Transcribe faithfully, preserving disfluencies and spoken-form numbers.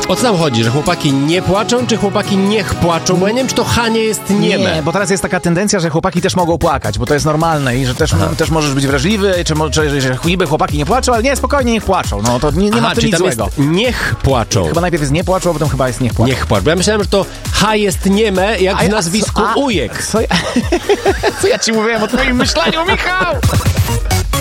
O co tam chodzi, że chłopaki nie płaczą, czy chłopaki niech płaczą? Bo ja nie wiem, czy to H nie jest nieme. Nie, bo teraz jest taka tendencja, że chłopaki też mogą płakać, bo to jest normalne i że też, też możesz być wrażliwy, czy, czy że niby chłopaki nie płaczą, ale nie, spokojnie, niech płaczą. No to nie, nie Aha, ma tu czyli nic tam złego. jest niech płaczą. Chyba najpierw jest nie płaczą, a potem chyba jest niech płaczą. Niech płaczą. Bo ja myślałem, że to H jest nieme, jak A w ja- nazwisku a- Ujek. Co ja, co ja ci mówiłem o twoim myśleniu, Michał?